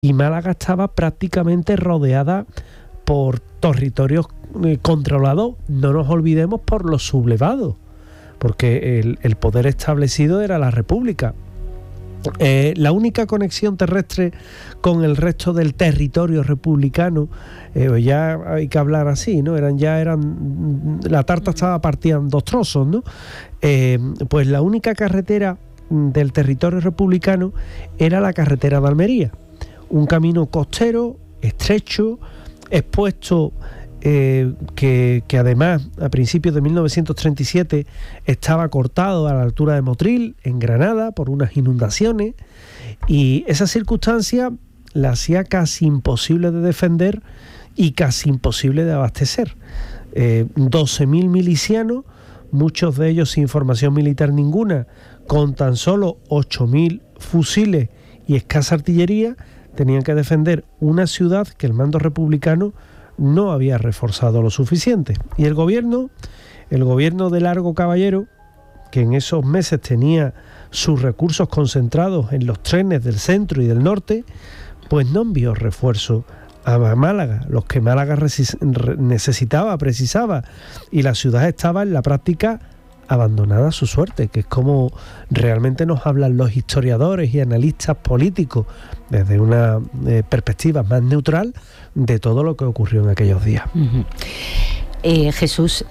y Málaga estaba prácticamente rodeada por territorios controlados, no nos olvidemos, por los sublevados, porque el poder establecido era la República. La única conexión terrestre con el resto del territorio republicano, ya hay que hablar así, ¿no? La tarta estaba partida en dos trozos, ¿no? Pues la única carretera del territorio republicano era la carretera de Almería, un camino costero, estrecho, expuesto, que además a principios de 1937 estaba cortado a la altura de Motril, en Granada, por unas inundaciones, y esa circunstancia la hacía casi imposible de defender y casi imposible de abastecer. 12.000 milicianos, muchos de ellos sin formación militar ninguna, con tan solo 8.000 fusiles y escasa artillería, tenían que defender una ciudad que el mando republicano no había reforzado lo suficiente. Y el gobierno de Largo Caballero, que en esos meses tenía sus recursos concentrados en los trenes del centro y del norte, pues no envió refuerzo a Málaga, los que Málaga precisaba, y la ciudad estaba en la práctica abandonada a su suerte, que es como realmente nos hablan los historiadores y analistas políticos desde una perspectiva más neutral de todo lo que ocurrió en aquellos días. Jesús,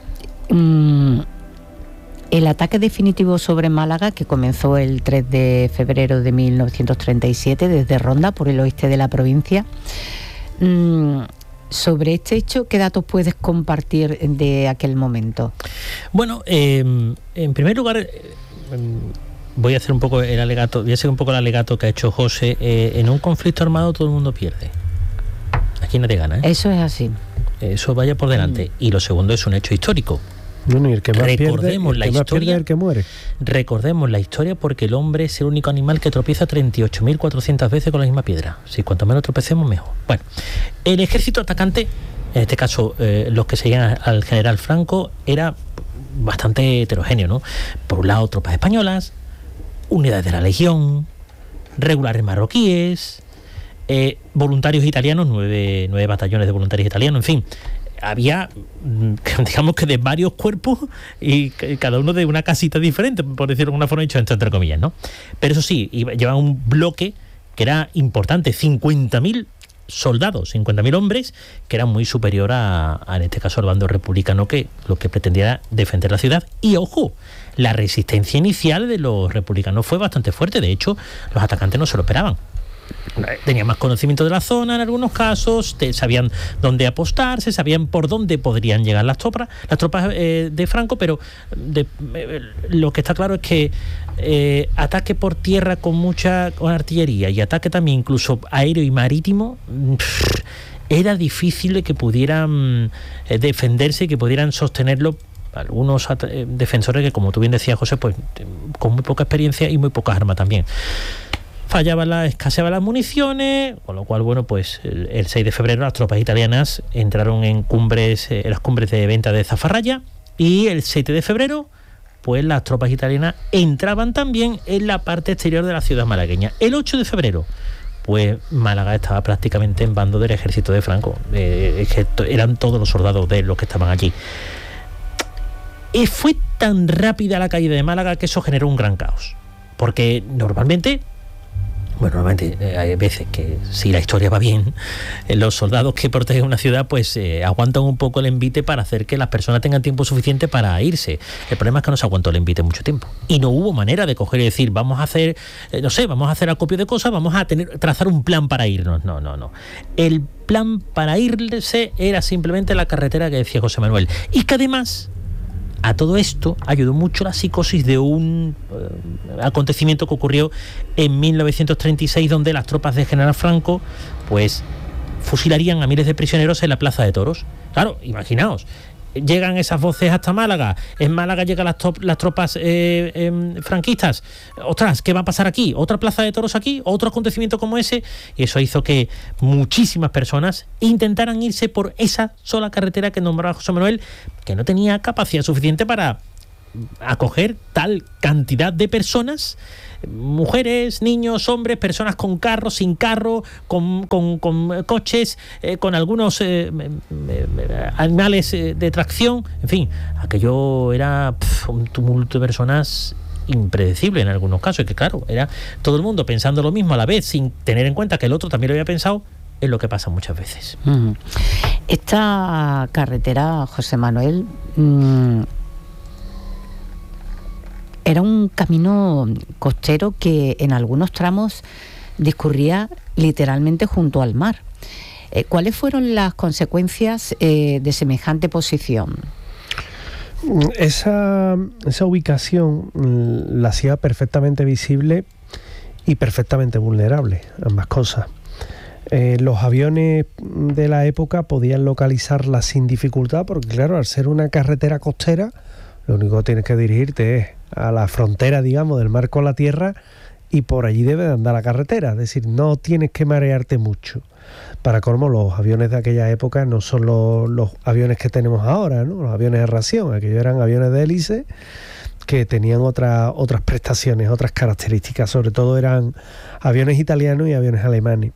el ataque definitivo sobre Málaga, que comenzó el 3 de febrero de 1937 desde Ronda, por el oeste de la provincia, sobre este hecho, ¿qué datos puedes compartir de aquel momento? Bueno, en primer lugar, voy a hacer un poco el alegato que ha hecho José. En un conflicto armado todo el mundo pierde. Aquí nadie gana, ¿eh? Eso es así. Eso vaya por delante. Y lo segundo es un hecho histórico. Bueno, y el que más recordemos pierde, la historia, el que muere. Recordemos la historia, porque el hombre es el único animal que tropieza 38.400 veces con la misma piedra. Si cuanto menos tropecemos, mejor. Bueno, el ejército atacante, en este caso los que seguían al general Franco, era bastante heterogéneo, ¿no? Por un lado, tropas españolas, unidades de la Legión, regulares marroquíes, voluntarios italianos, 9 batallones de voluntarios italianos, en fin. Había, digamos que de varios cuerpos y cada uno de una casita diferente, por decirlo de alguna forma, dicho entre comillas, ¿no? Pero eso sí, llevaba un bloque que era importante, 50.000 soldados, 50.000 hombres, que era muy superior en este caso, al bando republicano, que lo que pretendía era defender la ciudad. Y ojo, la resistencia inicial de los republicanos fue bastante fuerte. De hecho, los atacantes no se lo esperaban. Tenían más conocimiento de la zona en algunos casos, sabían dónde apostarse, sabían por dónde podrían llegar las tropas de Franco, pero lo que está claro es que ataque por tierra con artillería y ataque también incluso aéreo y marítimo, era difícil de que pudieran defenderse y que pudieran sostenerlo. Algunos defensores que, como tú bien decías, José, pues con muy poca experiencia y muy pocas armas también. Escaseaban las municiones, con lo cual, bueno, pues el 6 de febrero las tropas italianas entraron en las cumbres de venta de Zafarraya, y el 7 de febrero, pues las tropas italianas entraban también en la parte exterior de la ciudad malagueña. El 8 de febrero, pues Málaga estaba prácticamente en bando del ejército de Franco. Eran todos los soldados de los que estaban allí. Y fue tan rápida la caída de Málaga que eso generó un gran caos. Porque normalmente hay veces que, si la historia va bien, los soldados que protegen una ciudad pues aguantan un poco el envite para hacer que las personas tengan tiempo suficiente para irse. El problema es que no se aguantó el envite mucho tiempo. Y no hubo manera de coger y decir, vamos a hacer acopio de cosas, vamos a trazar un plan para irnos. No. El plan para irse era simplemente la carretera que decía José Manuel. Y que además, a todo esto ayudó mucho la psicosis de un acontecimiento que ocurrió en 1936, donde las tropas de General Franco pues fusilarían a miles de prisioneros en la Plaza de Toros. Claro, imaginaos, llegan esas voces hasta Málaga, en Málaga llegan las tropas franquistas. Ostras, ¿qué va a pasar aquí? ¿Otra Plaza de Toros aquí? ¿Otro acontecimiento como ese? Y eso hizo que muchísimas personas intentaran irse por esa sola carretera que nombraba José Manuel, que no tenía capacidad suficiente para acoger tal cantidad de personas, mujeres, niños, hombres, personas con carro, sin carro, con coches, con algunos animales de tracción, en fin, aquello era un tumulto de personas impredecible en algunos casos, y que claro, era todo el mundo pensando lo mismo a la vez, sin tener en cuenta que el otro también lo había pensado. Es lo que pasa muchas veces. Esta carretera, José Manuel, era un camino costero que en algunos tramos discurría literalmente junto al mar. ¿Cuáles fueron las consecuencias de semejante posición? Esa ubicación la hacía perfectamente visible y perfectamente vulnerable, ambas cosas. Los aviones de la época podían localizarla sin dificultad, porque claro, al ser una carretera costera, lo único que tienes que dirigirte es a la frontera, digamos, del mar con la tierra, y por allí debe de andar la carretera, es decir, no tienes que marearte mucho. Para colmo, los aviones de aquella época no son los aviones que tenemos ahora, ¿no? Los aviones de ración, aquellos eran aviones de hélice que tenían otras prestaciones, otras características, sobre todo eran aviones italianos y aviones alemanes.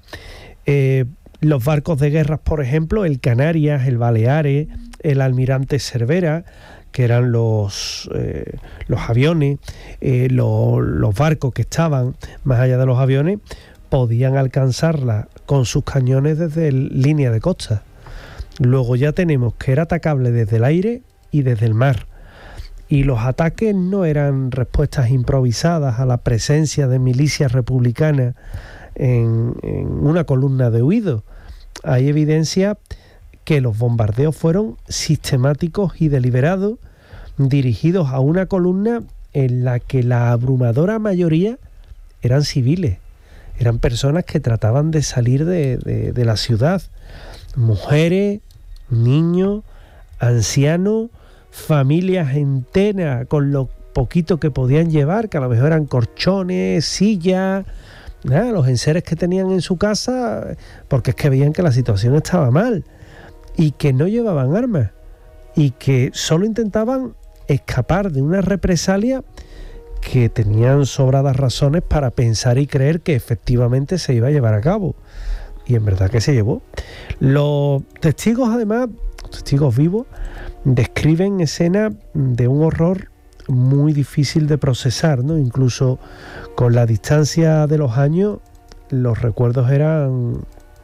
Los barcos de guerra, por ejemplo, el Canarias, el Baleares, el Almirante Cervera, que eran los aviones, los barcos que estaban más allá de los aviones, podían alcanzarla con sus cañones desde línea de costa. Luego ya tenemos que era atacable desde el aire y desde el mar. Y los ataques no eran respuestas improvisadas a la presencia de milicias republicanas en una columna de huido. Hay evidencia que los bombardeos fueron sistemáticos y deliberados, dirigidos a una columna en la que la abrumadora mayoría eran civiles, eran personas que trataban de salir de la ciudad, mujeres, niños, ancianos, familias enteras con lo poquito que podían llevar, que a lo mejor eran colchones, sillas, los enseres que tenían en su casa, porque es que veían que la situación estaba mal y que no llevaban armas y que solo intentaban escapar de una represalia que tenían sobradas razones para pensar y creer que efectivamente se iba a llevar a cabo, y en verdad que se llevó. Los testigos, además, testigos vivos, describen escenas de un horror muy difícil de procesar, ¿no? Incluso con la distancia de los años, los recuerdos eran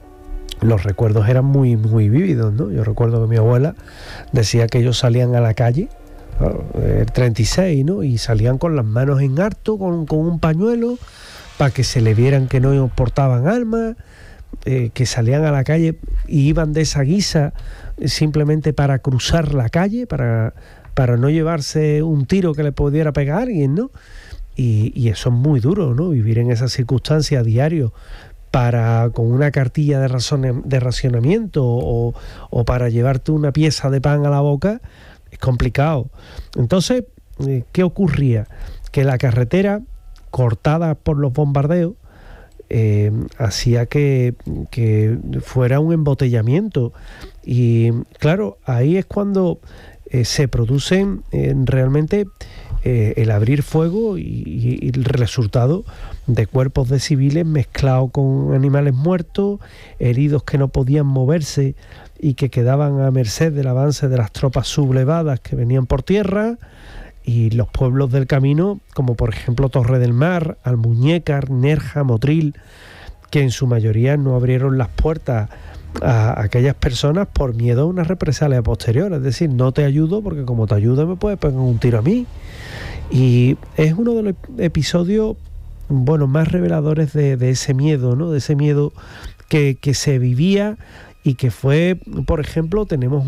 muy, muy vívidos, ¿no? Yo recuerdo que mi abuela decía que ellos salían a la calle, el 36, ¿no? Y salían con las manos en alto, con un pañuelo, para que se le vieran que no portaban armas, que salían a la calle y iban de esa guisa simplemente para cruzar la calle, para no llevarse un tiro que le pudiera pegar a alguien, ¿no? Y eso es muy duro, ¿no? Vivir en esas circunstancias a diario, con una cartilla de racionamiento o para llevarte una pieza de pan a la boca, es complicado. Entonces, ¿qué ocurría? Que la carretera, cortada por los bombardeos, hacía que fuera un embotellamiento. Y claro, ahí es cuando se producen realmente el abrir fuego y el resultado de cuerpos de civiles mezclados con animales muertos, heridos que no podían moverse y que quedaban a merced del avance de las tropas sublevadas que venían por tierra, y los pueblos del camino, como por ejemplo Torre del Mar, Almuñécar, Nerja, Motril, que en su mayoría no abrieron las puertas a aquellas personas por miedo a una represalia posterior, es decir, no te ayudo porque como te ayudo me puedes pegar un tiro a mí. Y es uno de los episodios más reveladores de ese miedo, ¿no? De ese miedo que se vivía, y que fue, por ejemplo, tenemos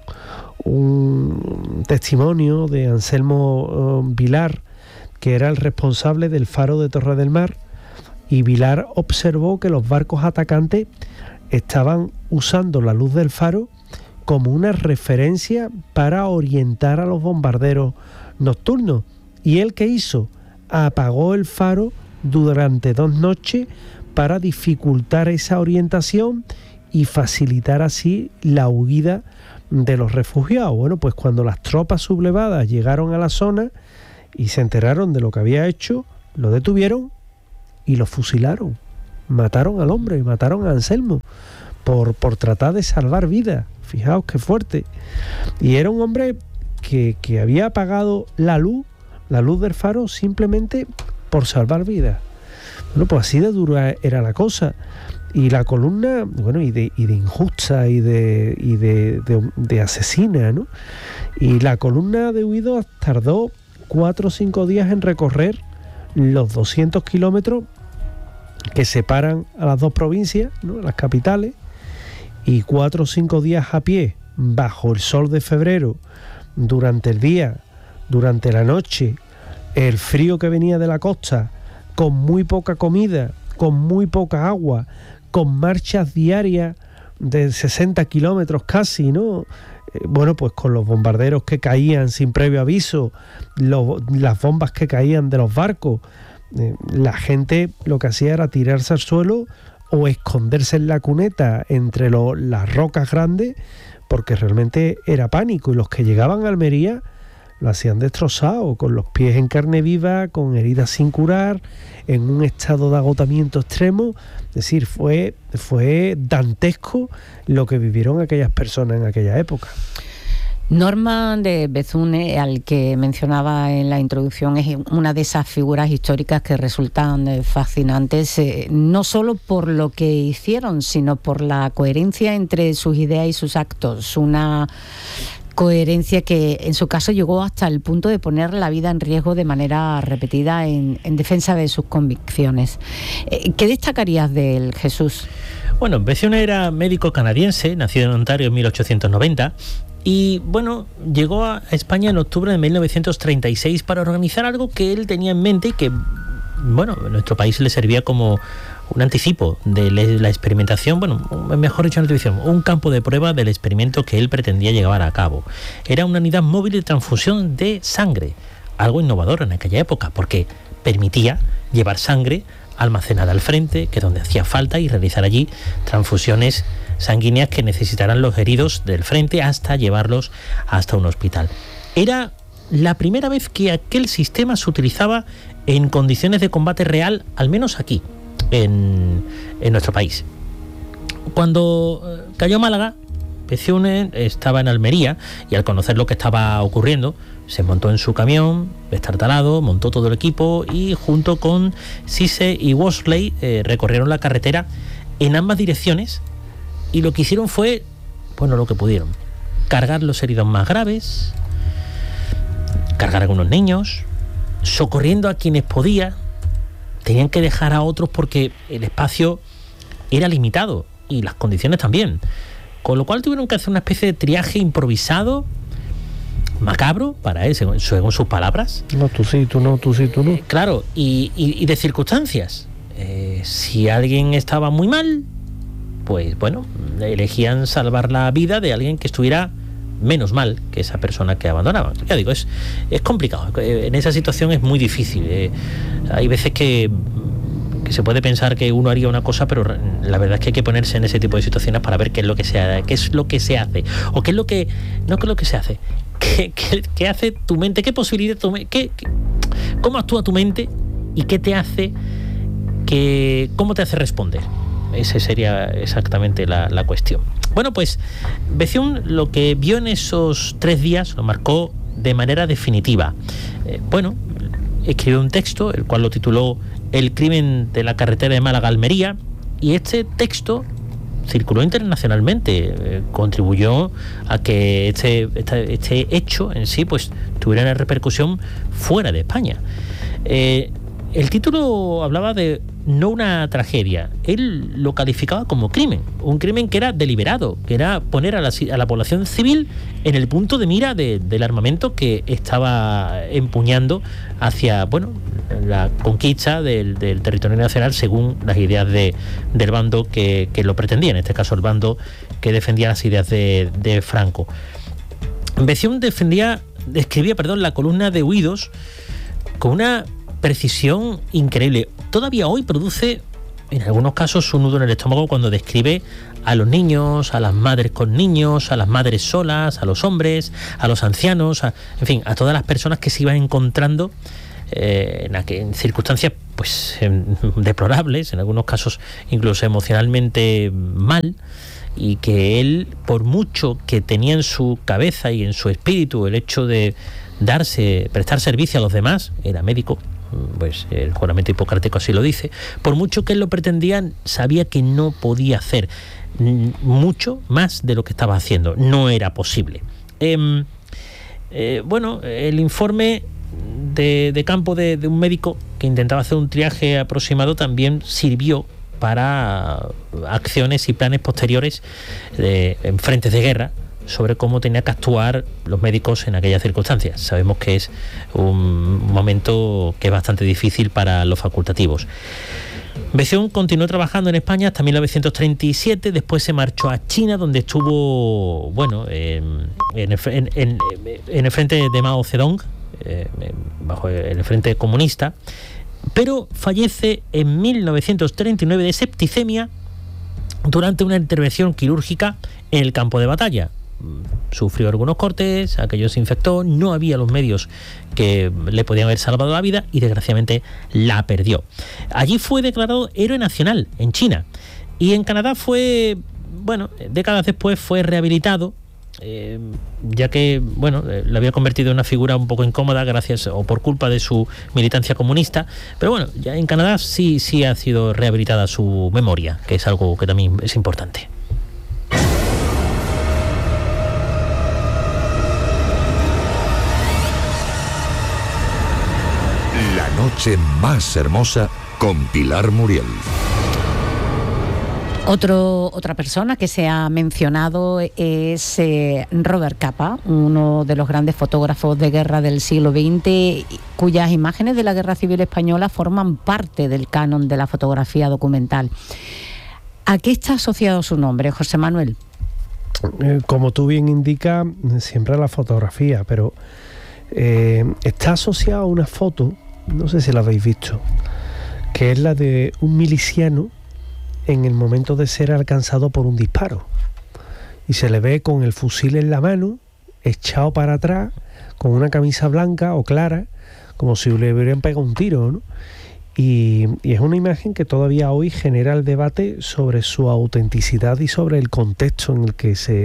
un testimonio de Anselmo Vilar, que era el responsable del faro de Torre del Mar, y Vilar observó que los barcos atacantes estaban usando la luz del faro como una referencia para orientar a los bombarderos nocturnos. ¿Y él qué hizo? Apagó el faro durante 2 noches para dificultar esa orientación y facilitar así la huida de los refugiados. Bueno, pues cuando las tropas sublevadas llegaron a la zona y se enteraron de lo que había hecho, lo detuvieron y lo fusilaron. Mataron al hombre, mataron a Anselmo por tratar de salvar vidas. Fijaos qué fuerte. Y era un hombre que había apagado la luz del faro simplemente por salvar vidas. Bueno, pues así de dura era la cosa. Y la columna, bueno, y de injusta y de asesina, ¿no? Y la columna de huidos tardó 4 o 5 días en recorrer los 200 kilómetros que separan a las dos provincias, ¿no?, las capitales, y 4 o 5 días a pie, bajo el sol de febrero, durante el día, durante la noche, el frío que venía de la costa, con muy poca comida, con muy poca agua, con marchas diarias de 60 kilómetros casi, ¿no? Bueno, pues con los bombarderos que caían sin previo aviso, las bombas que caían de los barcos, la gente lo que hacía era tirarse al suelo o esconderse en la cuneta entre las rocas grandes, porque realmente era pánico, y los que llegaban a Almería lo hacían destrozado, con los pies en carne viva, con heridas sin curar, en un estado de agotamiento extremo. Es decir, fue dantesco lo que vivieron aquellas personas en aquella época. Norman de Bethune, al que mencionaba en la introducción, es una de esas figuras históricas que resultan fascinantes, no solo por lo que hicieron, sino por la coherencia entre sus ideas y sus actos. Una coherencia que en su caso llegó hasta el punto de poner la vida en riesgo de manera repetida en defensa de sus convicciones. ¿Qué destacarías de él, Jesús? Bueno, Bethune era médico canadiense, nacido en Ontario en 1890, y bueno, llegó a España en octubre de 1936 para organizar algo que él tenía en mente y que, bueno, en nuestro país le servía como un anticipo de la experimentación, bueno, mejor dicho, un campo de prueba del experimento que él pretendía llevar a cabo. Era una unidad móvil de transfusión de sangre, algo innovador en aquella época, porque permitía llevar sangre almacenada al frente, que es donde hacía falta, y realizar allí transfusiones sanguíneas que necesitaran los heridos del frente hasta llevarlos hasta un hospital. Era la primera vez que aquel sistema se utilizaba en condiciones de combate real, al menos aquí, en nuestro país. Cuando cayó Málaga, Bethune estaba en Almería, y al conocer lo que estaba ocurriendo, se montó en su camión destartalado, montó todo el equipo y junto con Cisse y Worsley recorrieron la carretera en ambas direcciones, y lo que hicieron fue, bueno, lo que pudieron: cargar los heridos más graves, cargar a algunos niños, socorriendo a quienes podía. Tenían que dejar a otros porque el espacio era limitado y las condiciones también, con lo cual tuvieron que hacer una especie de triaje improvisado, macabro para él, según sus palabras. No, tú sí, tú no, tú sí, tú no. Claro, y de circunstancias. Si alguien estaba muy mal, pues bueno, elegían salvar la vida de alguien que estuviera menos mal que esa persona que abandonaban. Ya digo, es complicado. En esa situación es muy difícil. Hay veces que se puede pensar que uno haría una cosa, pero la verdad es que hay que ponerse en ese tipo de situaciones para ver qué es lo que se hace, o qué es lo que no, qué es lo que se hace, qué hace tu mente, qué posibilidad cómo actúa tu mente y qué te hace, cómo te hace responder. Esa sería exactamente la cuestión. Bueno, pues Bethune lo que vio en esos 3 días lo marcó de manera definitiva. Escribió un texto, el cual lo tituló El crimen de la carretera de Málaga a Almería, y este texto circuló internacionalmente, contribuyó a que este hecho en sí pues tuviera una repercusión fuera de España. El título hablaba de no una tragedia, él lo calificaba como crimen, un crimen que era deliberado, que era poner a la población civil en el punto de mira del armamento que estaba empuñando hacia, bueno, la conquista del territorio nacional según las ideas del bando que lo pretendía, en este caso el bando que defendía las ideas de Franco. Bethune escribía la columna de huidos con una precisión increíble. Todavía hoy produce en algunos casos un nudo en el estómago cuando describe a los niños, a las madres con niños, a las madres solas, a los hombres, a los ancianos, en fin, a todas las personas que se iban encontrando en circunstancias pues deplorables, en algunos casos incluso emocionalmente mal, y que él, por mucho que tenía en su cabeza y en su espíritu el hecho de prestar servicio a los demás, era médico, pues el juramento hipocrático así lo dice, por mucho que él lo pretendía, sabía que no podía hacer mucho más de lo que estaba haciendo, no era posible. Bueno, el informe de campo de un médico que intentaba hacer un triaje aproximado también sirvió para acciones y planes posteriores en frentes de guerra sobre cómo tenía que actuar los médicos en aquellas circunstancias. Sabemos que es un momento que es bastante difícil para los facultativos. Bessión continuó trabajando en España hasta 1937, después se marchó a China, donde estuvo, bueno, en el frente de Mao Zedong, bajo el frente comunista, pero fallece en 1939 de septicemia durante una intervención quirúrgica en el campo de batalla. Sufrió algunos cortes, aquello se infectó, no había los medios que le podían haber salvado la vida y desgraciadamente la perdió. Allí fue declarado héroe nacional en China, y en Canadá fue, bueno, décadas después fue rehabilitado, ya que, bueno, le había convertido en una figura un poco incómoda gracias o por culpa de su militancia comunista, pero bueno, ya en Canadá sí ha sido rehabilitada su memoria, que es algo que también es importante. La noche más hermosa con Pilar Muriel. Otra persona que se ha mencionado es Robert Capa, uno de los grandes fotógrafos de guerra del siglo XX, cuyas imágenes de la Guerra Civil Española forman parte del canon de la fotografía documental. ¿A qué está asociado su nombre, José Manuel? Como tú bien indicas, siempre a la fotografía, pero está asociado a una foto, no sé si la habéis visto, que es la de un miliciano en el momento de ser alcanzado por un disparo, y se le ve con el fusil en la mano, echado para atrás, con una camisa blanca o clara, como si le hubieran pegado un tiro, ¿no? Y es una imagen que todavía hoy genera el debate sobre su autenticidad y sobre el contexto en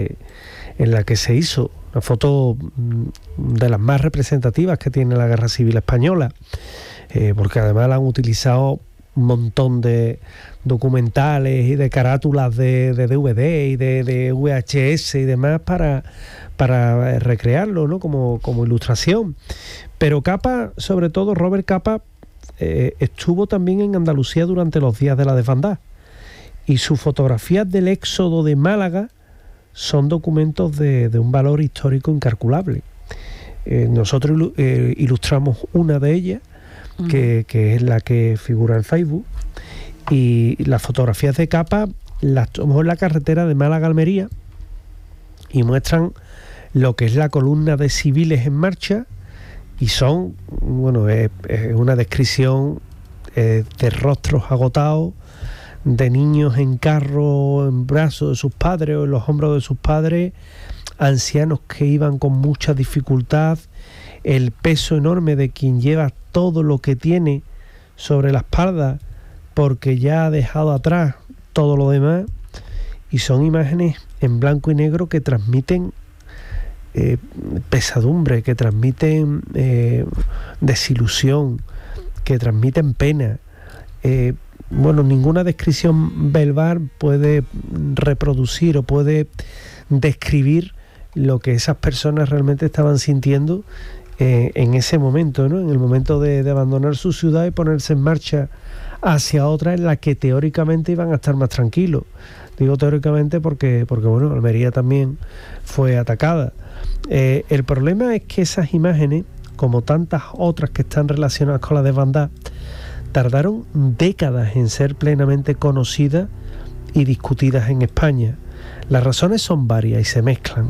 la que se hizo. Una foto de las más representativas que tiene la Guerra Civil Española, porque además la han utilizado un montón de documentales y de carátulas de DVD y de VHS y demás para recrearlo, ¿no? como ilustración. Pero Capa, sobre todo Robert Capa, estuvo también en Andalucía durante los días de la desbandada, y sus fotografías del éxodo de Málaga son documentos de un valor histórico incalculable. Nosotros ilustramos una de ellas, que es la que figura en Facebook, y las fotografías de Capa las tomó en la carretera de Málaga-Almería y muestran lo que es la columna de civiles en marcha, y son, bueno, es una descripción de rostros agotados, de niños en carro, en brazos de sus padres o en los hombros de sus padres, ancianos que iban con mucha dificultad, el peso enorme de quien lleva todo lo que tiene sobre la espalda porque ya ha dejado atrás todo lo demás, y son imágenes en blanco y negro que transmiten pesadumbre, que transmiten desilusión, que transmiten pena. Bueno, ninguna descripción verbal puede reproducir o puede describir lo que esas personas realmente estaban sintiendo en ese momento, ¿no? En el momento de abandonar su ciudad y ponerse en marcha hacia otra en la que teóricamente iban a estar más tranquilos. Digo teóricamente porque bueno, Almería también fue atacada. El problema es que esas imágenes, como tantas otras que están relacionadas con la desbandada, tardaron décadas en ser plenamente conocidas y discutidas en España. Las razones son varias y se mezclan.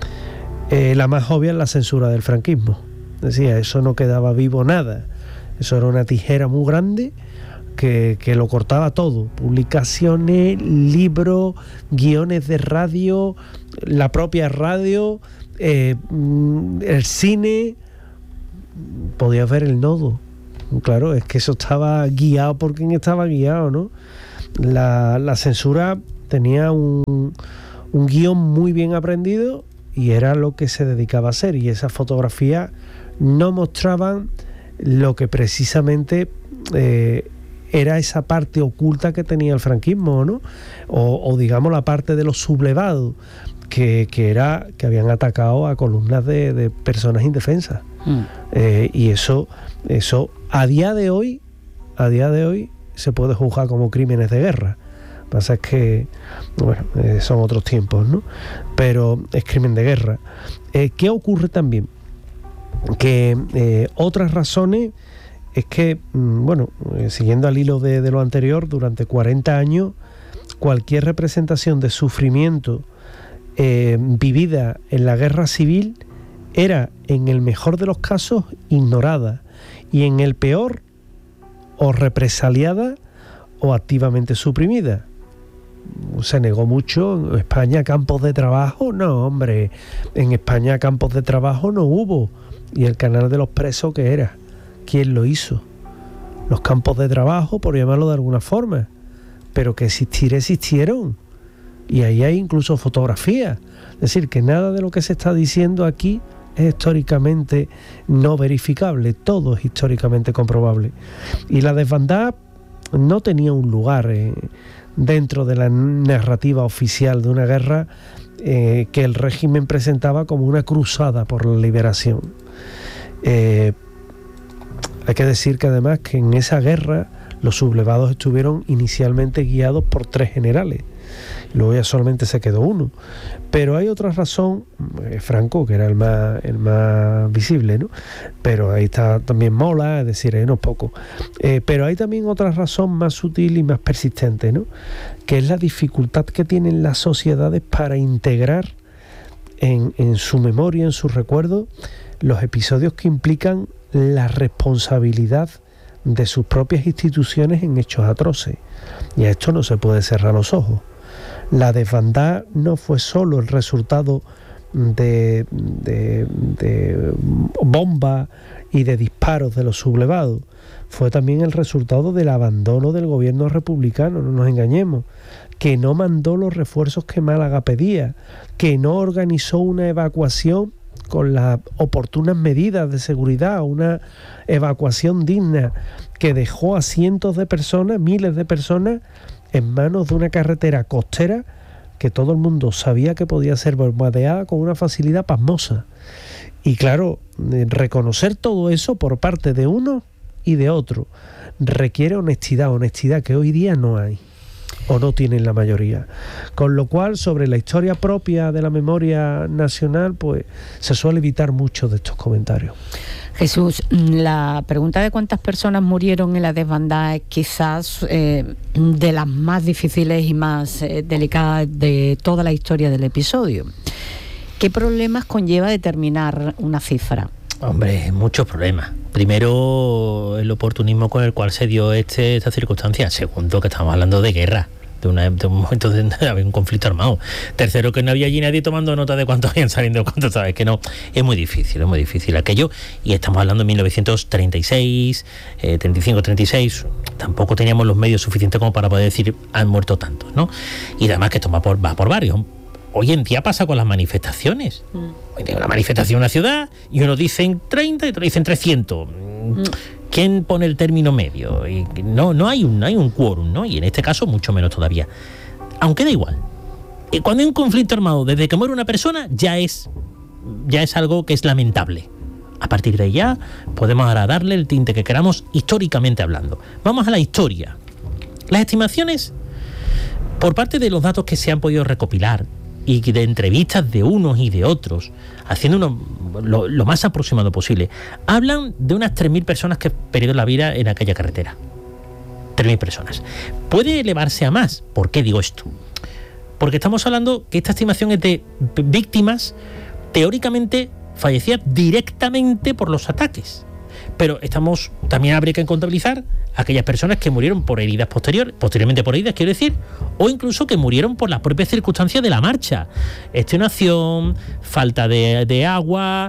La más obvia es la censura del franquismo. Decía, eso no quedaba vivo nada. Eso era una tijera muy grande que lo cortaba todo: publicaciones, libros, guiones de radio, la propia radio, el cine. Podías ver el nodo. Claro, es que eso estaba guiado por quien estaba guiado, ¿no? La censura tenía un guión muy bien aprendido y era lo que se dedicaba a hacer, y esas fotografías no mostraban lo que precisamente era esa parte oculta que tenía el franquismo, ¿no? O digamos la parte de los sublevados que habían atacado a columnas de personas indefensas. Y eso a día de hoy se puede juzgar como crímenes de guerra. Lo que pasa es que, bueno, son otros tiempos, ¿no? Pero es crimen de guerra. ¿Qué ocurre también? Que otras razones es que, siguiendo al hilo de lo anterior, durante 40 años, cualquier representación de sufrimiento vivida en la guerra civil era, en el mejor de los casos, ignorada, y en el peor, o represaliada o activamente suprimida. Se negó mucho. En España campos de trabajo, no, hombre, en España campos de trabajo no hubo. Y el canal de los presos, ¿qué era? ¿Quién lo hizo? Los campos de trabajo, por llamarlo de alguna forma, pero que existieron, y ahí hay incluso fotografías. Es decir, que nada de lo que se está diciendo aquí es históricamente no verificable, todo es históricamente comprobable. Y la desbandada no tenía un lugar dentro de la narrativa oficial de una guerra que el régimen presentaba como una cruzada por la liberación. Hay que decir que además que en esa guerra los sublevados estuvieron inicialmente guiados por 3 generales. Luego ya solamente se quedó uno. Pero hay otra razón, Franco, que era el más visible, ¿no? Pero ahí está también Mola, es decir, hay unos pocos. Pero hay también otra razón más sutil y más persistente, ¿no? Que es la dificultad que tienen las sociedades para integrar en su memoria, en su recuerdo, los episodios que implican la responsabilidad de sus propias instituciones en hechos atroces. Y a esto no se puede cerrar los ojos. La desbandada no fue solo el resultado de bombas y de disparos de los sublevados, fue también el resultado del abandono del gobierno republicano, no nos engañemos, que no mandó los refuerzos que Málaga pedía, que no organizó una evacuación con las oportunas medidas de seguridad, una evacuación digna, que dejó a cientos de personas, miles de personas, en manos de una carretera costera que todo el mundo sabía que podía ser bombardeada con una facilidad pasmosa. Y claro, reconocer todo eso por parte de uno y de otro requiere honestidad que hoy día no hay, o no tienen la mayoría. Con lo cual, sobre la historia propia de la memoria nacional, pues se suele evitar mucho de estos comentarios. Jesús, la pregunta de cuántas personas murieron en la desbandada es quizás de las más difíciles y más delicadas de toda la historia del episodio. ¿Qué problemas conlleva determinar una cifra? Hombre, muchos problemas. Primero, el oportunismo con el cual se dio esta circunstancia. Segundo, que estamos hablando de guerra, de un momento de había un conflicto armado. Tercero, que no había allí nadie tomando nota de cuántos habían salido, cuántos, sabes que no. Es muy difícil aquello. Y estamos hablando de 1936, 35, 36. Tampoco teníamos los medios suficientes como para poder decir han muerto tantos, ¿no? Y además que esto va por barrios. Hoy en día pasa con las manifestaciones. Hoy hay una manifestación en una ciudad y unos dicen 30 y otros dicen 300. ¿Quién pone el término medio? Y no hay un quórum, ¿no? Y en este caso mucho menos todavía. Aunque da igual. Cuando hay un conflicto armado, desde que muere una persona, ya es algo que es lamentable. A partir de ahí ya podemos ahora darle el tinte que queramos históricamente hablando. Vamos a la historia. Las estimaciones, por parte de los datos que se han podido recopilar, y de entrevistas de unos y de otros, haciendo lo más aproximado posible, hablan de unas 3.000 personas que perdieron la vida en aquella carretera. 3.000 personas. Puede elevarse a más. ¿Por qué digo esto? Porque estamos hablando que esta estimación es de víctimas teóricamente fallecidas directamente por los ataques. Pero también habría que contabilizar aquellas personas que murieron por heridas posteriormente por heridas, quiero decir, o incluso que murieron por las propias circunstancias de la marcha. Extenuación, falta de agua,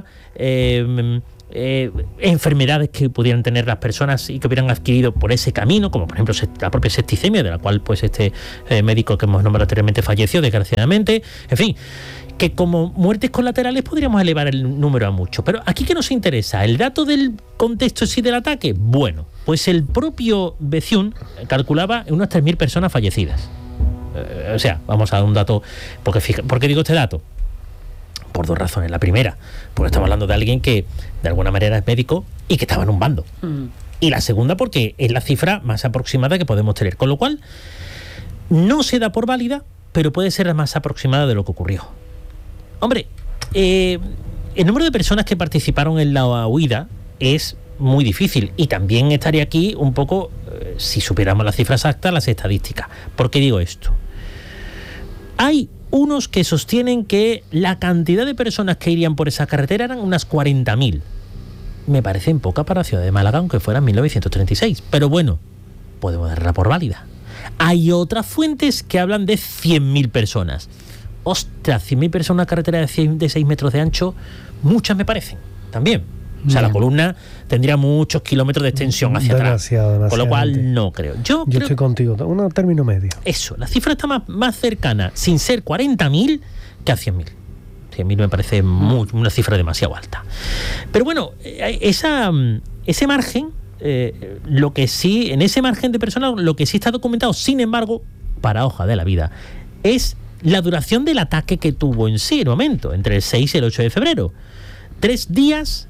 enfermedades que pudieran tener las personas y que hubieran adquirido por ese camino, como por ejemplo la propia septicemia, de la cual pues este médico que hemos nombrado anteriormente falleció desgraciadamente. En fin, que como muertes colaterales podríamos elevar el número a mucho. Pero aquí, ¿qué nos interesa? ¿El dato del contexto sí del ataque? Bueno, pues el propio Bethune calculaba unas 3.000 personas fallecidas. O sea, vamos a dar un dato. ¿Por qué digo este dato? Por dos razones. La primera, porque estamos hablando de alguien que de alguna manera es médico y que estaba en un bando. Y la segunda, porque es la cifra más aproximada que podemos tener. Con lo cual, no se da por válida, pero puede ser la más aproximada de lo que ocurrió. Hombre, el número de personas que participaron en la huida es muy difícil, y también estaría aquí un poco, si supiéramos las cifras exactas, las estadísticas. ¿Por qué digo esto? Hay unos que sostienen que la cantidad de personas que irían por esa carretera eran unas 40.000. Me parecen pocas para la ciudad de Málaga, aunque fuera en 1936. Pero bueno, podemos darla por válida. Hay otras fuentes que hablan de 100.000 personas. Ostras, 100.000 personas en una carretera de 6 metros de ancho, muchas me parecen, también. O sea, la columna tendría muchos kilómetros de extensión hacia atrás. Con lo cual, no creo. Yo creo, estoy contigo, un término medio. Eso, la cifra está más cercana, sin ser 40.000, que a 100.000. 100.000 me parece una cifra demasiado alta. Pero bueno, ese margen, lo que sí, en ese margen de personas, lo que sí está documentado, sin embargo, para hoja de la vida, es la duración del ataque que tuvo en sí, en el momento, entre el 6 y el 8 de febrero. 3 días,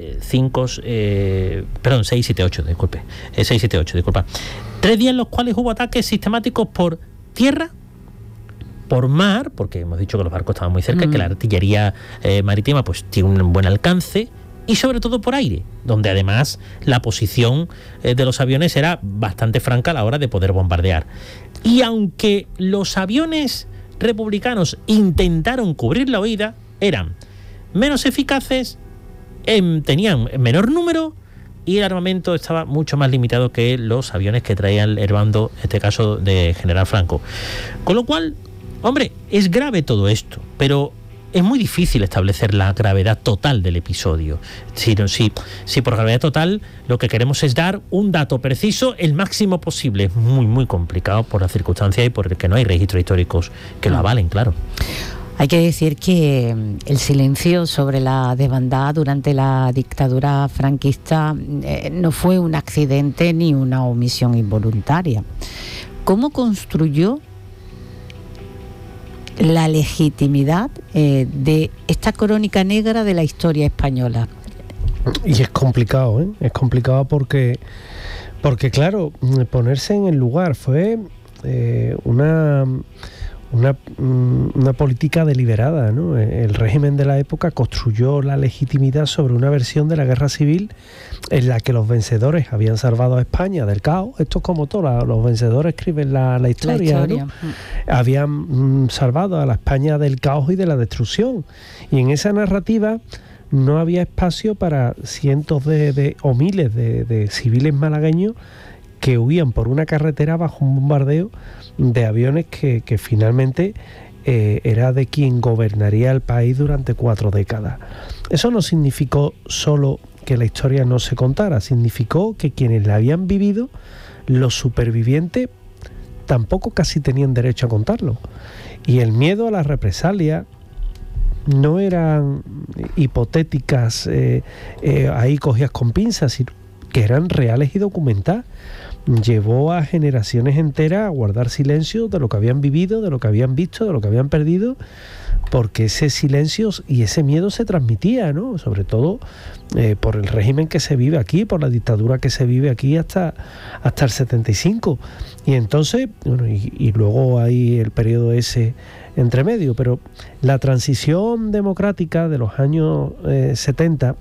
6, 7, 8, disculpe. 6, 7, 8, disculpa. 3 días en los cuales hubo ataques sistemáticos por tierra, por mar, porque hemos dicho que los barcos estaban muy cerca, que la artillería marítima pues tiene un buen alcance, y sobre todo por aire, donde además la posición de los aviones era bastante franca a la hora de poder bombardear. Y aunque los aviones republicanos intentaron cubrir la huida, eran menos eficaces, tenían menor número, y el armamento estaba mucho más limitado que los aviones que traía el bando, en este caso de General Franco. Con lo cual, hombre, es grave todo esto, pero es muy difícil establecer la gravedad total del episodio. Si por gravedad total lo que queremos es dar un dato preciso, el máximo posible, es muy, muy complicado por las circunstancias y porque no hay registros históricos que lo avalen, claro. Hay que decir que el silencio sobre la desbandada durante la dictadura franquista no fue un accidente ni una omisión involuntaria. ¿Cómo construyó la legitimidad de esta crónica negra de la historia española? Y es complicado, es complicado porque claro, ponerse en el lugar fue una política deliberada, ¿no? El régimen de la época construyó la legitimidad sobre una versión de la guerra civil en la que los vencedores habían salvado a España del caos. Esto es como todo, los vencedores escriben la historia, ¿no? Habían salvado a la España del caos y de la destrucción. Y en esa narrativa no había espacio para cientos o miles de civiles malagueños que huían por una carretera bajo un bombardeo de aviones que finalmente era de quien gobernaría el país durante 4 décadas. Eso no significó solo que la historia no se contara, significó que quienes la habían vivido, los supervivientes, tampoco casi tenían derecho a contarlo. Y el miedo a la represalia no eran hipotéticas, ahí cogidas con pinzas, sino que eran reales y documentadas. Llevó a generaciones enteras a guardar silencio de lo que habían vivido, de lo que habían visto, de lo que habían perdido, porque ese silencio y ese miedo se transmitía, ¿no? Sobre todo por el régimen que se vive aquí, por la dictadura que se vive aquí hasta el 75. Y entonces, bueno, y luego hay el periodo ese entre medio, pero la transición democrática de los años 70,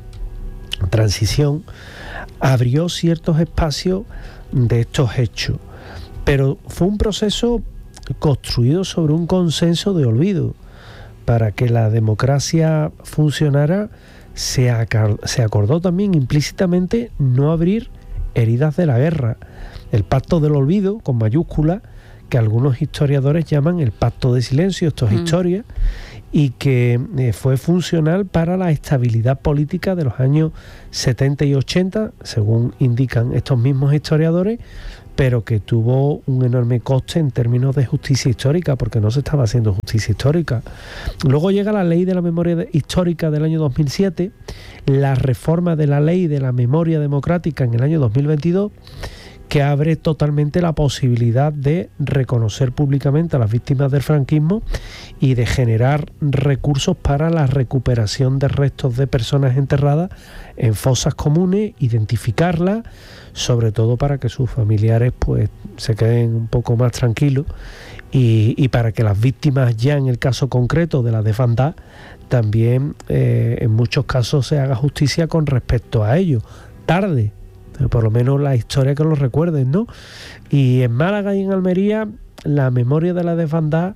abrió ciertos espacios de estos hechos, pero fue un proceso construido sobre un consenso de olvido. Para que la democracia funcionara, se acordó también implícitamente no abrir heridas de la guerra. El Pacto del Olvido, con mayúscula, que algunos historiadores llaman el Pacto de Silencio, esto es historia, y que fue funcional para la estabilidad política de los años 70 y 80, según indican estos mismos historiadores, pero que tuvo un enorme coste en términos de justicia histórica, porque no se estaba haciendo justicia histórica. Luego llega la Ley de la Memoria Histórica del año 2007, la reforma de la Ley de la Memoria Democrática en el año 2022, que abre totalmente la posibilidad de reconocer públicamente a las víctimas del franquismo y de generar recursos para la recuperación de restos de personas enterradas en fosas comunes, identificarlas, sobre todo para que sus familiares pues se queden un poco más tranquilos y para que las víctimas, ya en el caso concreto de la desbandada, también en muchos casos se haga justicia con respecto a ello. Tarde, pero por lo menos la historia que lo recuerden, ¿no? Y en Málaga y en Almería la memoria de la desbandada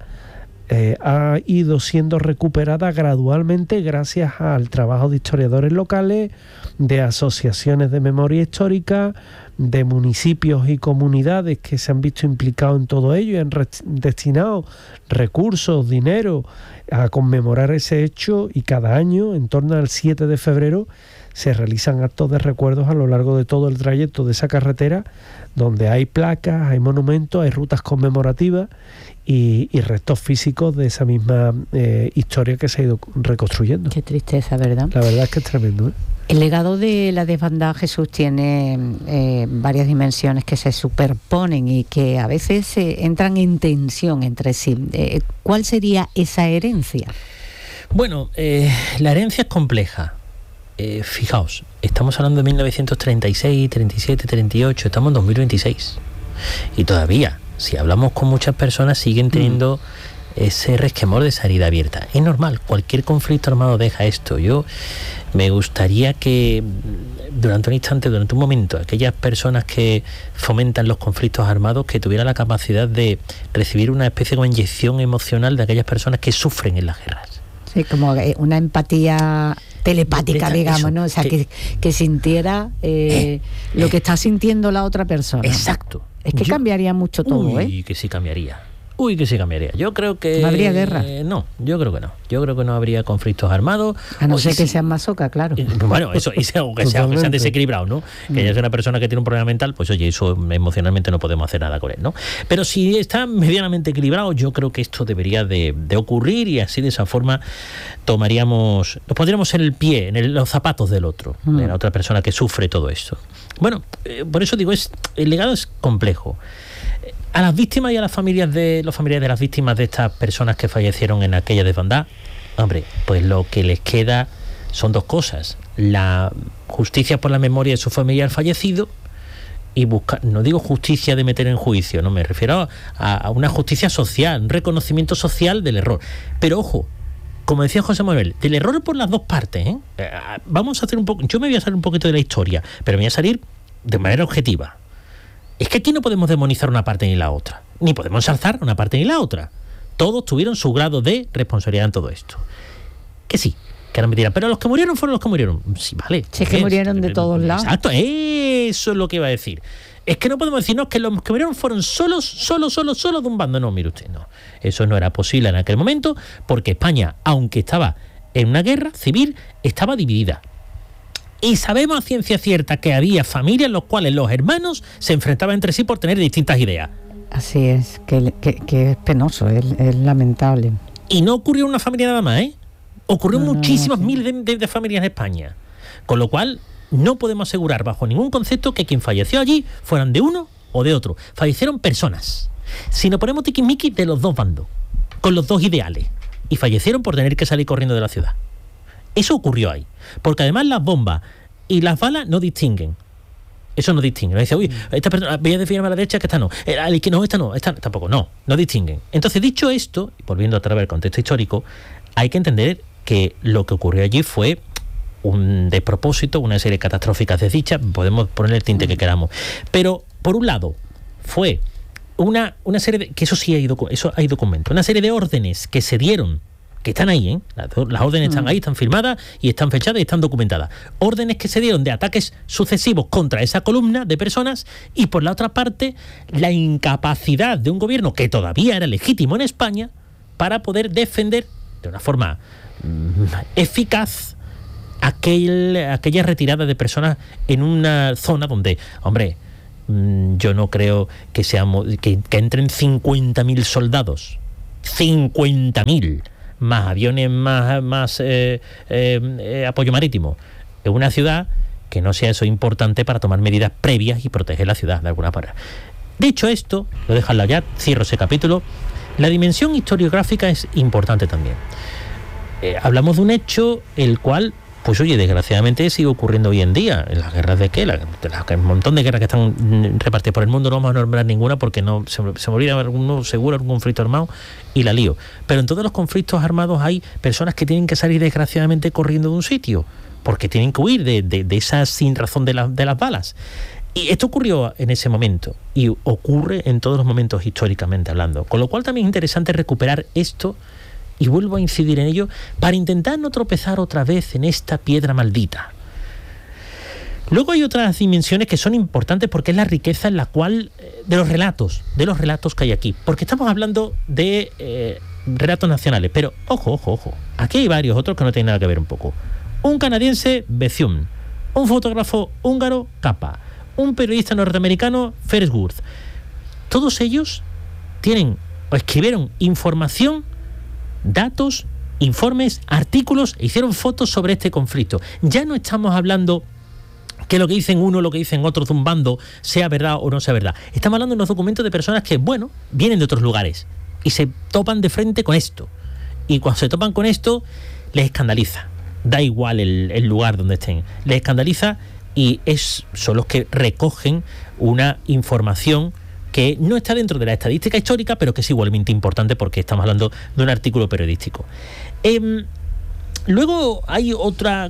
ha ido siendo recuperada gradualmente gracias al trabajo de historiadores locales, de asociaciones de memoria histórica, de municipios y comunidades que se han visto implicados en todo ello y han destinado recursos, dinero a conmemorar ese hecho, y cada año, en torno al 7 de febrero, se realizan actos de recuerdos a lo largo de todo el trayecto de esa carretera, donde hay placas, hay monumentos, hay rutas conmemorativas y restos físicos de esa misma historia que se ha ido reconstruyendo. Qué tristeza, ¿verdad? La verdad es que es tremendo, ¿eh? El legado de la desbandada, Jesús, tiene varias dimensiones que se superponen y que a veces entran en tensión entre sí. ¿Cuál sería esa herencia? Bueno, la herencia es compleja. Fijaos, estamos hablando de 1936, 37, 38, estamos en 2026. Y todavía, si hablamos con muchas personas, siguen teniendo ese resquemor de esa herida abierta. Es normal, cualquier conflicto armado deja esto. Yo me gustaría que durante un instante, durante un momento, aquellas personas que fomentan los conflictos armados, que tuvieran la capacidad de recibir una especie de inyección emocional de aquellas personas que sufren en las guerras. Sí, como una empatía telepática, digamos, eso, ¿no? O sea, que sintiera lo que está sintiendo la otra persona. Exacto. Es que cambiaría mucho todo, Uy, que sí cambiaría. Yo creo que... ¿No habría guerra? No, yo creo que no. Yo creo que no habría conflictos armados. A no ser que sean masoca, claro. Bueno, eso, que sean desequilibrados, ¿no? Que ella sea una persona que tiene un problema mental, pues oye, eso emocionalmente no podemos hacer nada con él, ¿no? Pero si está medianamente equilibrado, yo creo que esto debería de ocurrir, y así de esa forma nos pondríamos en el pie, en los zapatos del otro, de la otra persona que sufre todo esto. Bueno, por eso digo, el legado es complejo. A las víctimas y a los familiares de las víctimas de estas personas que fallecieron en aquella desbandada, hombre, pues lo que les queda son dos cosas: la justicia por la memoria de su familiar fallecido, y buscar, no digo justicia de meter en juicio, no, me refiero a una justicia social, un reconocimiento social del error. Pero ojo, como decía José Manuel, del error por las dos partes, ¿eh? Vamos a hacer un poco, yo me voy a salir un poquito de la historia, pero me voy a salir de manera objetiva. Es que aquí no podemos demonizar una parte ni la otra, ni podemos ensalzar una parte ni la otra. Todos tuvieron su grado de responsabilidad en todo esto. Que sí, que ahora me dirán, pero los que murieron fueron los que murieron. Sí, vale. Sí, es que murieron de todos lados. Exacto, eso es lo que iba a decir. Es que no podemos decirnos que los que murieron fueron solo de un bando. No, mire usted, no. Eso no era posible en aquel momento, porque España, aunque estaba en una guerra civil, estaba dividida. Y sabemos a ciencia cierta que había familias en las cuales los hermanos se enfrentaban entre sí por tener distintas ideas. Así es, que es penoso, es lamentable. Y no ocurrió en una familia nada más, ¿eh? Ocurrió en muchísimas miles de familias en España. Con lo cual, no podemos asegurar bajo ningún concepto que quien falleció allí fueran de uno o de otro. Fallecieron personas. Si nos ponemos tiquismiquis de los dos bandos, con los dos ideales, y fallecieron por tener que salir corriendo de la ciudad. Eso ocurrió ahí. Porque además las bombas y las balas no distinguen. Eso no distingue. No dice, uy, esta persona, voy a definirme a la derecha, que esta no. Esta tampoco. No distinguen. Entonces, dicho esto, y volviendo otra vez al contexto histórico, hay que entender que lo que ocurrió allí fue un despropósito, una serie catastrófica desdichas, podemos ponerle el tinte que queramos. Pero, por un lado, fue una serie de... que eso sí hay documento. Una serie de órdenes que se dieron que están ahí, ¿eh? Las órdenes están ahí, están firmadas y están fechadas y están documentadas. Órdenes que se dieron de ataques sucesivos contra esa columna de personas y, por la otra parte, la incapacidad de un gobierno que todavía era legítimo en España para poder defender de una forma eficaz aquella retirada de personas en una zona donde, hombre, yo no creo que entren 50.000 soldados, 50.000 más aviones, más apoyo marítimo, en una ciudad que no sea eso importante para tomar medidas previas y proteger la ciudad de alguna manera. Dicho esto, lo dejo al lado ya, cierro ese capítulo. La dimensión historiográfica es importante también. Hablamos de un hecho el cual, pues oye, desgraciadamente sigue ocurriendo hoy en día. En las guerras de qué, un montón de guerras que están repartidas por el mundo, no vamos a nombrar ninguna porque no se me olvida alguno, seguro algún conflicto armado y la lío. Pero en todos los conflictos armados hay personas que tienen que salir desgraciadamente corriendo de un sitio, porque tienen que huir de esa sin razón de las balas. Y esto ocurrió en ese momento y ocurre en todos los momentos históricamente hablando. Con lo cual también es interesante recuperar esto, y vuelvo a incidir en ello, para intentar no tropezar otra vez en esta piedra maldita. Luego hay otras dimensiones que son importantes porque es la riqueza en la cual, de los relatos que hay aquí. Porque estamos hablando de relatos nacionales, pero ojo, aquí hay varios otros que no tienen nada que ver un poco. Un canadiense, Bethune, un fotógrafo húngaro, Capa, un periodista norteamericano, Faresworth. Todos ellos tienen o escribieron información, datos, informes, artículos e hicieron fotos sobre este conflicto. Ya no estamos hablando que lo que dicen uno, lo que dicen otros de un bando, sea verdad o no sea verdad. Estamos hablando de unos documentos de personas que, bueno, vienen de otros lugares y se topan de frente con esto. Y cuando se topan con esto, les escandaliza. Da igual el lugar donde estén. Les escandaliza y son los que recogen una información que no está dentro de la estadística histórica, pero que es igualmente importante porque estamos hablando de un artículo periodístico. Luego hay otro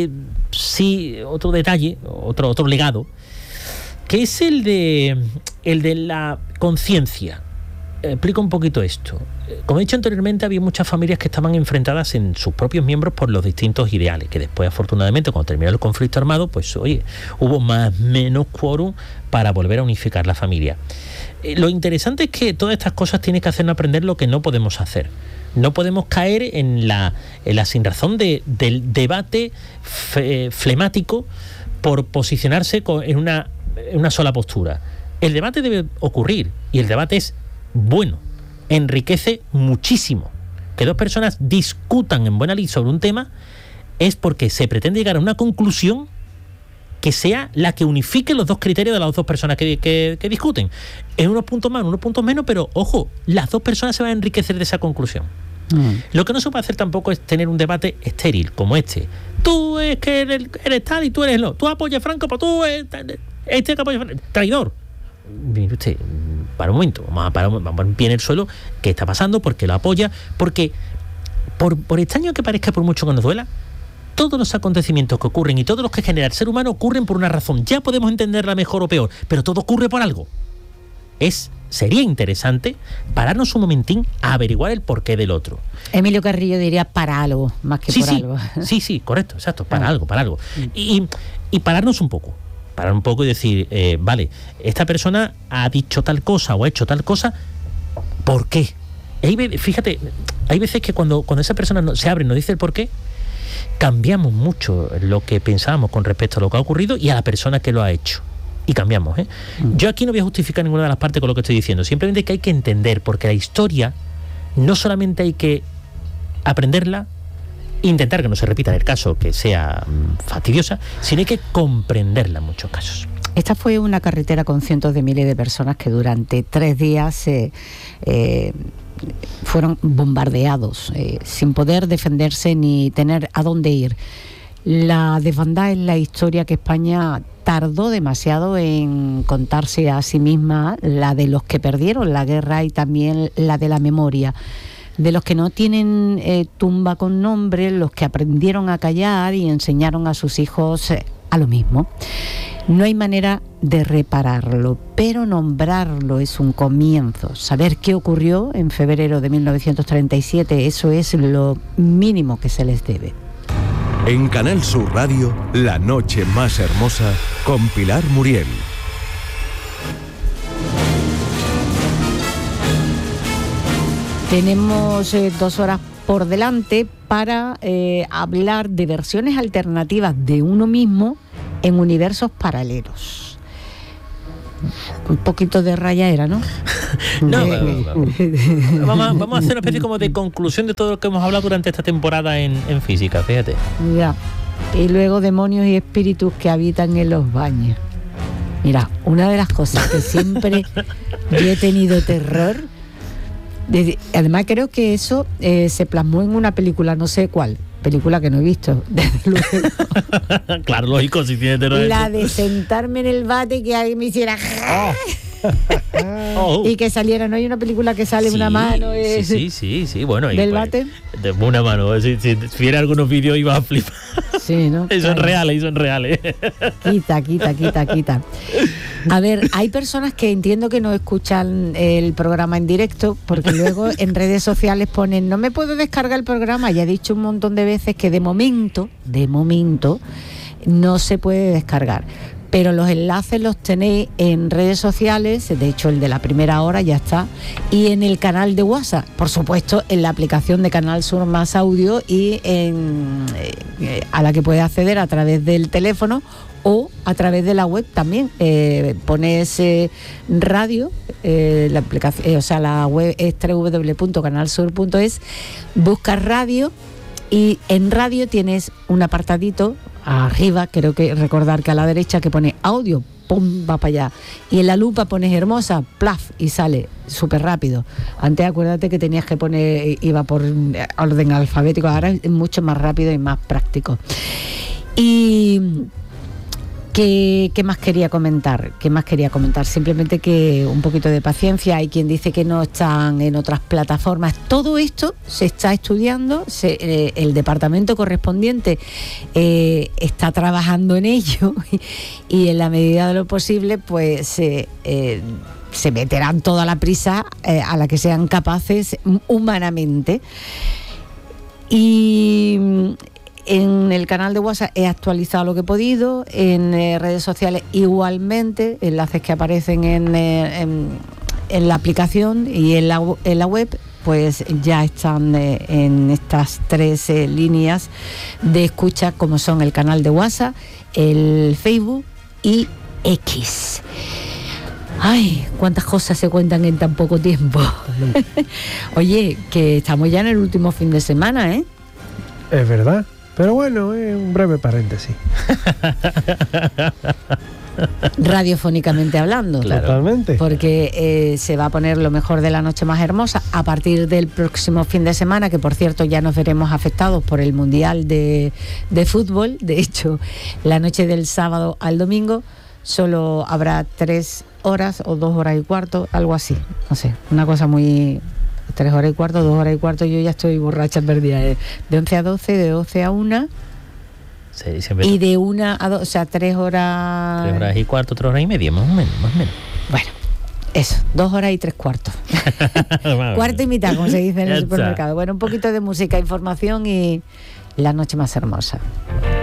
detalle, otro legado, que es el de la conciencia. Explico un poquito esto. Como he dicho anteriormente, había muchas familias que estaban enfrentadas en sus propios miembros por los distintos ideales, que después, afortunadamente, cuando terminó el conflicto armado, pues oye, hubo más o menos quórum para volver a unificar la familia. Lo interesante es que todas estas cosas tienen que hacernos aprender lo que no podemos hacer. No podemos caer en la sinrazón del debate flemático por posicionarse en una sola postura. El debate debe ocurrir y el debate es bueno, enriquece muchísimo. Que dos personas discutan en buena lid sobre un tema es porque se pretende llegar a una conclusión que sea la que unifique los dos criterios de las dos personas que discuten. En unos puntos más, en unos puntos menos, pero ojo, las dos personas se van a enriquecer de esa conclusión. Lo que no se puede hacer tampoco es tener un debate estéril como este. Tú es que eres tal y tú eres lo. Tú apoyas a Franco, pero tú este que apoya a Franco. Traidor. Mire usted, para un momento, vamos a poner pie en el suelo. ¿Qué está pasando? ¿Por qué lo apoya? Porque, por extraño que parezca, por mucho que nos duela, todos los acontecimientos que ocurren y todos los que genera el ser humano ocurren por una razón. Ya podemos entenderla mejor o peor, pero todo ocurre por algo. Sería interesante pararnos un momentín a averiguar el porqué del otro. Emilio Carrillo diría para algo, más que por algo. Sí, correcto, exacto, para algo. Y pararnos un poco. Parar un poco y decir, vale, esta persona ha dicho tal cosa o ha hecho tal cosa, ¿por qué? Fíjate, hay veces que cuando esa persona se abre y nos dice el por qué, cambiamos mucho lo que pensábamos con respecto a lo que ha ocurrido y a la persona que lo ha hecho. Y cambiamos, ¿eh? Yo aquí no voy a justificar ninguna de las partes con lo que estoy diciendo, simplemente que hay que entender, porque la historia no solamente hay que aprenderla, intentar que no se repita en el caso que sea fastidiosa, sino hay que comprenderla en muchos casos. Esta fue una carretera con cientos de miles de personas que durante 3 días fueron bombardeados, sin poder defenderse ni tener a dónde ir. La desbandada es la historia que España tardó demasiado en contarse a sí misma, la de los que perdieron la guerra y también la de la memoria. De los que no tienen tumba con nombre, los que aprendieron a callar y enseñaron a sus hijos a lo mismo. No hay manera de repararlo, pero nombrarlo es un comienzo. Saber qué ocurrió en febrero de 1937, eso es lo mínimo que se les debe. En Canal Sur Radio, La Noche Más Hermosa, con Pilar Muriel. Tenemos 2 horas por delante para hablar de versiones alternativas de uno mismo en universos paralelos. Un poquito de rayaera, ¿no? No, vamos a hacer una especie como de conclusión de todo lo que hemos hablado durante esta temporada en física, fíjate. Ya. Y luego demonios y espíritus que habitan en los baños. Mira, una de las cosas que siempre yo he tenido terror, además creo que eso se plasmó en una película, no sé cuál, película que no he visto, desde luego. Claro, lógico, si tiene terror. La de sentarme en el bate y que alguien me hiciera... Y que saliera, ¿no? Hay una película que sale una mano sí, bueno, del bate. De una mano, si viera algunos vídeos iba a flipar. Sí, ¿no? Y son reales. Quita. A ver, hay personas que entiendo que no escuchan el programa en directo, porque luego en redes sociales ponen, no me puedo descargar el programa. Ya he dicho un montón de veces que de momento no se puede descargar. Pero los enlaces los tenéis en redes sociales, de hecho el de la primera hora ya está, y en el canal de WhatsApp, por supuesto en la aplicación de Canal Sur Más Audio y a la que puedes acceder a través del teléfono o a través de la web también. Pones radio, la aplicación, la web es www.canalsur.es, buscas radio y en radio tienes un apartadito arriba, creo que recordar que a la derecha, que pone audio, pum, va para allá. Y en la lupa pones hermosa, plaf, y sale súper rápido. Antes acuérdate que tenías que poner, iba por orden alfabético, ahora es mucho más rápido y más práctico. Y ¿qué más quería comentar? Simplemente que un poquito de paciencia. Hay quien dice que no están en otras plataformas. Todo esto se está estudiando, el departamento correspondiente está trabajando en ello y en la medida de lo posible pues se meterán toda la prisa a la que sean capaces humanamente. Y en el canal de WhatsApp he actualizado lo que he podido, en redes sociales igualmente, enlaces que aparecen en la aplicación y en la web, pues ya están en estas 3 líneas de escucha, como son el canal de WhatsApp, el Facebook y X. Ay, cuántas cosas se cuentan en tan poco tiempo. Oye, que estamos ya en el último fin de semana, ¿eh? Es verdad. Pero bueno, un breve paréntesis. Radiofónicamente hablando. Claro. Totalmente. Porque se va a poner lo mejor de La Noche Más Hermosa a partir del próximo fin de semana, que por cierto ya nos veremos afectados por el Mundial de Fútbol. De hecho, la noche del sábado al domingo solo habrá 3 horas o 2 horas y cuarto, algo así. No sé, una cosa muy... 3 horas y cuarto, 2 horas y cuarto, yo ya estoy borracha perdida. De 11 a 12, de 12 a 1. Sí, y de 1 a 2, o sea, 3 horas... 3 horas y cuarto, 3 horas y media, más o menos. Bueno, eso, 2 horas y 3 cuartos. Cuarto y mitad, como se dice en el supermercado. Bueno, un poquito de música, información y La Noche Más Hermosa.